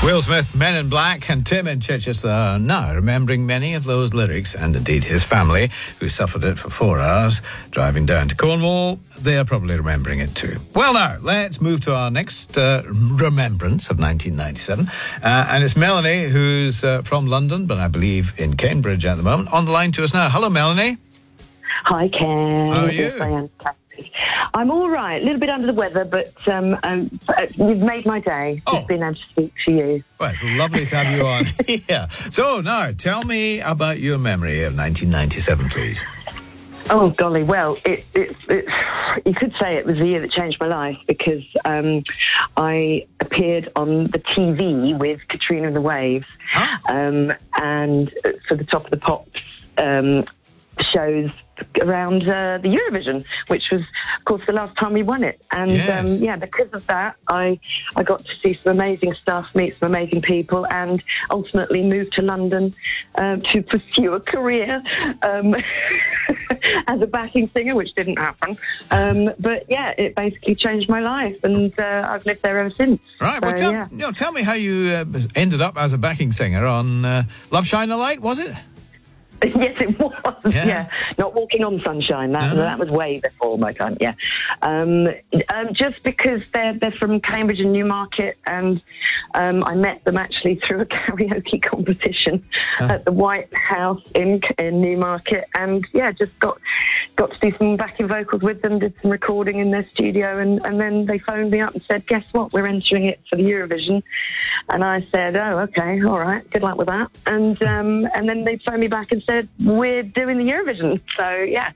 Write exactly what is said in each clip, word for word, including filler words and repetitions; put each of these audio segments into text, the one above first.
Will Smith, Men in Black, and Tim in Chichester are now remembering many of those lyrics, and indeed his family, who suffered it for four hours driving down to Cornwall. They are probably remembering it too. Well, now, let's move to our next uh, remembrance of nineteen ninety-seven. Uh, and it's Melanie, who's uh, from London, but I believe in Cambridge at the moment, on the line to us now. Hello, Melanie. Hi, Ken. How are you? Yes, I am. I'm all right. A little bit under the weather, but um, um, you've made my day. Oh. Just being able to speak to you. Well, it's lovely to have you on. Yeah. So, now, tell me about your memory of nineteen ninety-seven, please. Oh, golly. Well, it, it, it, you could say it was the year that changed my life because um, I appeared on the T V with Katrina and the Waves Huh? um, and for the Top of the Pops um, shows around uh, the Eurovision, which was, of course, the last time we won it. And Yes. um, yeah, because of that, I I got to see some amazing stuff, meet some amazing people, and ultimately moved to London um, to pursue a career um, as a backing singer, which didn't happen. Um, but yeah, it basically changed my life, and uh, I've lived there ever since. Right, well, So, tell, yeah. you know, tell me how you uh, ended up as a backing singer on uh, Love Shine a Light, was it? Yes, it was. Yeah. Yeah. Not Walking on Sunshine. That No, no. that was way before my time. Yeah. Um, um, just because they're they're from Cambridge and Newmarket, and um, I met them actually through a karaoke competition at the White House in in Newmarket, and yeah, just got got to do some backing vocals with them, did some recording in their studio, and, and then they phoned me up and said, "Guess what? We're entering it for the Eurovision." And I said, "Oh, okay, all right, good luck with that." And um, and then they phoned me back and said, "We're doing the Eurovision." So yeah.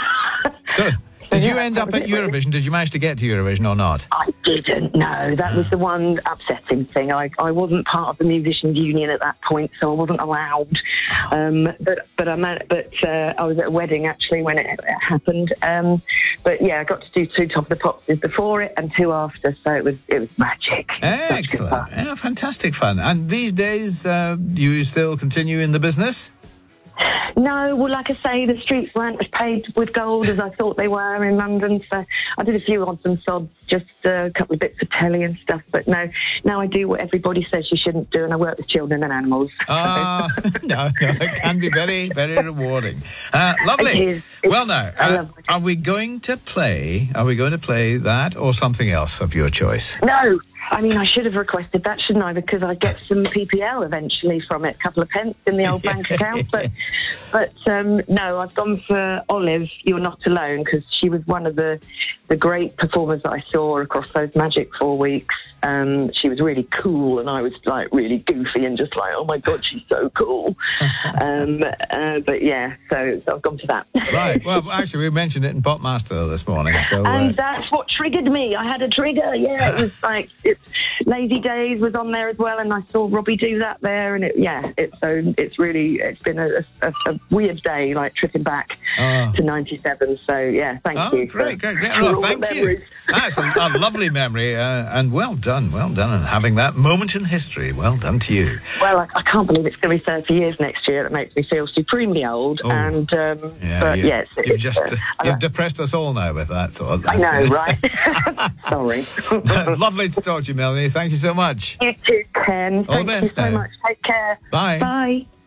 So, did you yeah, end that up was at it, really. Eurovision? Did you manage to get to Eurovision or not? I didn't know. That was the one upsetting thing. I, I wasn't part of the musicians union at that point, so I wasn't allowed. Um, but but I man- but uh, I was at a wedding actually when it, it happened. Um, but yeah, I got to do two Top of the Pops before it and two after, so it was it was magic. Such good Excellent. fun. Yeah, fantastic fun. And these days, uh, you still continue in the business? No, well, like I say, the streets weren't as paved with gold as I thought they were in London, so I did a few odds and sods, just uh, a couple of bits of telly and stuff, but no, now I do what everybody says you shouldn't do, and I work with children and animals. Ah, no, no, it can be very, very rewarding. Uh, lovely. It is. It's- Well, now, I uh, love it. are we going to play, are we going to play that or something else of your choice? No, I mean, I should have requested that, shouldn't I? Because I get some P P L eventually from it, a couple of pence in the old bank account. But, but um, no, I've gone for Olive, You're Not Alone, because she was one of the, the great performers that I saw across those magic four weeks. Um, she was really cool, and I was like really goofy and just like, oh my God, she's so cool. um, uh, but yeah, so, so I've gone for that. Right. Well, actually, we mentioned it in Popmaster this morning. So, And uh, that's what triggered me. I had a trigger. Yeah, it was like it's, Lazy Days was on there as well, and I saw Robbie do that there, and it yeah, it's so it's really it's been a, a, a weird day, like tripping back Oh. to ninety-seven. So yeah, thank oh, you. great, for- great, great. for Well, all the thank you. memories. That's a, a lovely memory, uh, and well done, well done, and having that moment in history. Well done to you. Well, I, I can't believe it's going to be thirty years next year. That makes me feel supremely old. Oh. And um, Yeah, but you, yes, you've it's, just uh, uh, I you've know. depressed us all now with that sort of. I know, right? Sorry. Lovely to talk to you, Melanie. Thank you so much. You too, Ken. All the Thank best you so now. much. Take care. Bye. Bye.